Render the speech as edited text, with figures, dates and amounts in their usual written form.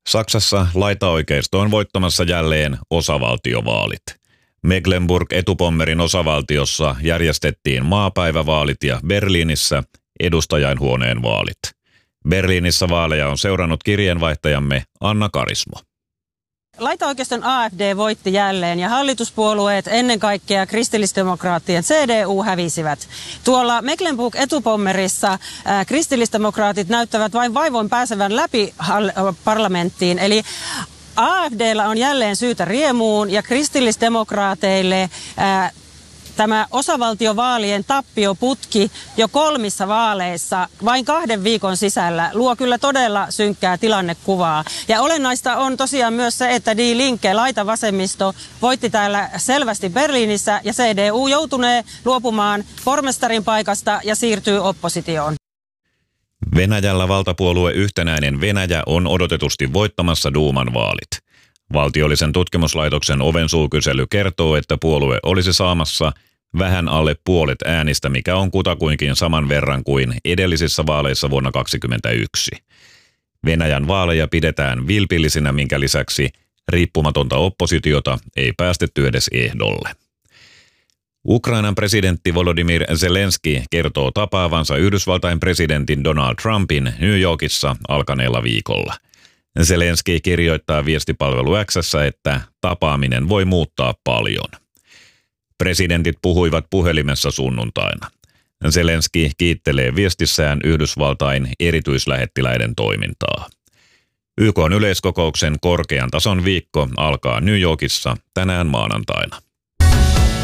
Saksassa laitaoikeisto on voittamassa jälleen osavaltiovaalit. Mecklenburg-Etupommerin osavaltiossa järjestettiin maapäivävaalit ja Berliinissä edustajainhuoneen vaalit. Berliinissä vaaleja on seurannut kirjeenvaihtajamme Anna Karismo. Laitaoikeiston AfD voitti jälleen ja hallituspuolueet, ennen kaikkea kristillisdemokraattien CDU, hävisivät. Tuolla Mecklenburg-Etupommerissa kristillisdemokraatit näyttävät vain vaivoin pääsevän läpi parlamenttiin. Eli AfD:llä on jälleen syytä riemuun ja kristillisdemokraateille tämä osavaltiovaalien tappioputki jo 3 vaaleissa vain 2 viikon sisällä luo kyllä todella synkkää tilannekuvaa. Ja olennaista on tosiaan myös se, että Die Linke, laitavasemmisto, voitti täällä selvästi Berliinissä ja CDU joutunee luopumaan pormestarin paikasta ja siirtyy oppositioon. Venäjällä valtapuolue Yhtenäinen Venäjä on odotetusti voittamassa Duuman vaalit. Valtiollisen tutkimuslaitoksen Ovensuukysely kertoo, että puolue olisi saamassa vähän alle puolet äänistä, mikä on kutakuinkin saman verran kuin edellisissä vaaleissa vuonna 2021. Venäjän vaaleja pidetään vilpillisinä, minkä lisäksi riippumatonta oppositiota ei päästetty edes ehdolle. Ukrainan presidentti Volodymyr Zelenski kertoo tapaavansa Yhdysvaltain presidentin Donald Trumpin New Yorkissa alkaneella viikolla. Zelenski kirjoittaa viestipalvelu X:ssä, että tapaaminen voi muuttaa paljon. Presidentit puhuivat puhelimessa sunnuntaina. Zelenski kiittelee viestissään Yhdysvaltain erityislähettiläiden toimintaa. YK:n yleiskokouksen korkean tason viikko alkaa New Yorkissa tänään maanantaina.